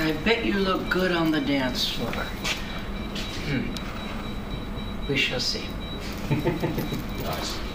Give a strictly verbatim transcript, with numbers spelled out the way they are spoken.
I bet you look good on the dance floor. Hmm. We shall see. Nice.